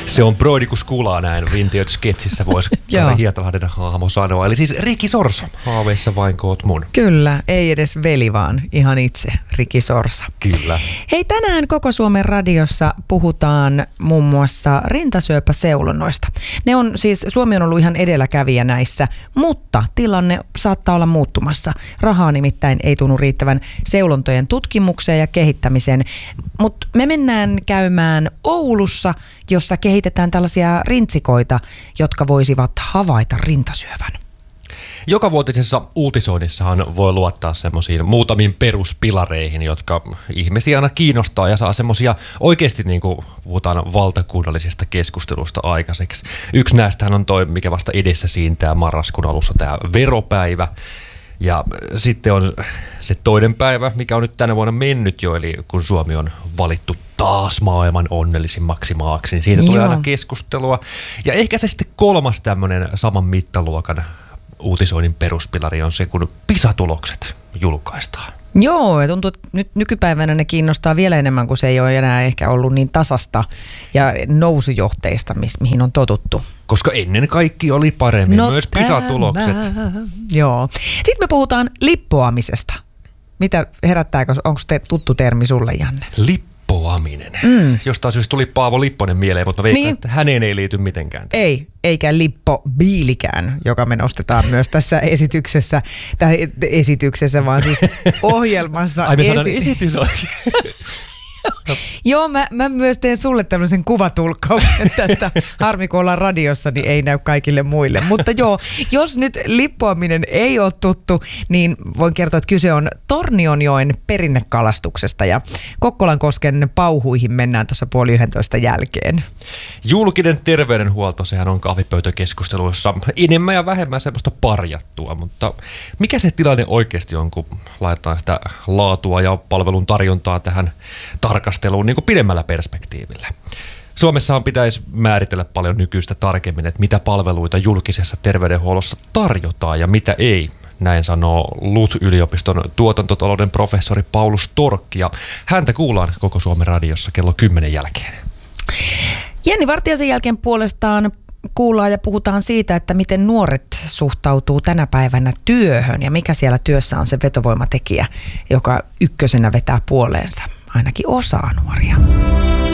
Se on Broidi, kun skulaa näin Vintiöt-sketsissä, voisi Kari Hietalahden hahmo sanoa. Eli siis Riki Sorsa, haaveissa vain koot mun. Kyllä, ei edes veli, vaan ihan itse Riki Sorsa. Kyllä. Hei, tänään Koko Suomen radiossa puhutaan muun muassa rintasyöpäseulonnoista. Ne on siis, Suomi on ollut ihan edelläkävijä näissä, mutta tilanne saattaa olla muuttumassa. Rahaa nimittäin ei tunnu riittävän seulontojen tutkimukseen ja kehittämiseen. Mutta me mennään käymään Oulussa, jossa kehitetään tällaisia rintsikoita, jotka voisivat havaita rintasyövän. Jokavuotisessa uutisoinnissahan voi luottaa semmoisiin muutamiin peruspilareihin, jotka ihmisiä aina kiinnostaa ja saa semmoisia oikeasti, niin kuin puhutaan valtakunnallisesta keskustelusta aikaiseksi. Yksi näistähän on toi, mikä vasta edessä siintää marraskuun alussa, tämä veropäivä. Ja sitten on se toinen päivä, mikä on nyt tänä vuonna mennyt jo, eli kun Suomi on valittu taas maailman onnellisimmaksi maaksi, niin siitä tulee aina keskustelua. Ja ehkä se sitten kolmas tämmöinen saman mittaluokan uutisoinnin peruspilari on se, kun PISA-tulokset julkaistaan. Joo, ja tuntuu, että nyt nykypäivänä ne kiinnostaa vielä enemmän, kun se ei ole enää ehkä ollut niin tasasta ja nousujohteista, mihin on totuttu. Koska ennen kaikki oli paremmin, myös PISA-tulokset. Joo. Sitten me puhutaan lippoamisesta. Mitä herättääkö, onko tuttu termi sulle, Janne? Lippoaminen. Jostain syystä tuli Paavo Lipponen mieleen, mutta veikkaan, että häneen ei liity mitenkään. Ei, eikä Lippo-biilikään, joka me nostetaan myös tässä esityksessä, vaan siis ohjelmassa. Ai me saadaan esitys oikein. Joo, mä myös teen sulle tämmöisen kuvatulkkauksen tästä. Harmi, kun ollaan radiossa, niin ei näy kaikille muille. Mutta joo, jos nyt lippoaminen ei ole tuttu, niin voin kertoa, että kyse on Tornionjoen perinnekalastuksesta ja Kokkolankoskeen pauhuihin mennään tuossa 10:30 jälkeen. Julkinen terveydenhuolto, sehän on kahvipöytäkeskusteluissa enemmän ja vähemmän semmoista parjattua, mutta mikä se tilanne oikeasti on, kun laitetaan sitä laatua ja palvelun tarjontaa tähän tarkasteluun niin kuin pidemmällä perspektiivillä? Suomessahan pitäisi määritellä paljon nykyistä tarkemmin, että mitä palveluita julkisessa terveydenhuollossa tarjotaan ja mitä ei. Näin sanoo LUT-yliopiston tuotantotalouden professori Paulus Torkki, ja häntä kuullaan Koko Suomen radiossa kello 10 jälkeen. Jenni Vartiaisen jälkeen puolestaan kuullaan ja puhutaan siitä, että miten nuoret suhtautuu tänä päivänä työhön ja mikä siellä työssä on se vetovoimatekijä, joka ykkösenä vetää puoleensa ainakin osaa nuoria.